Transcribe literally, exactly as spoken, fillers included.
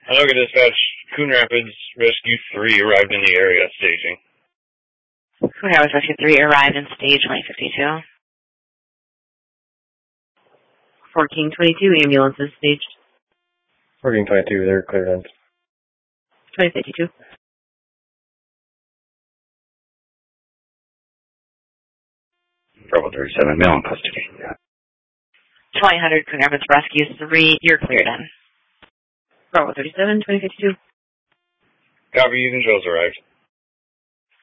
Anoka Dispatch, Coon Rapids Rescue three arrived in the area, staging. Coon Rapids Rescue three arrived in stage twenty fifty-two. fourteen twenty-two, ambulance is staged. fourteen twenty-two, they're cleared in. twenty fifty-two. Bravo thirty-seven, male in custody. twenty hundred, Coon Rapids Rescue three, you're cleared in. Bravo thirty-seven, twenty fifty-two. Copy, Ethan Joe's arrived.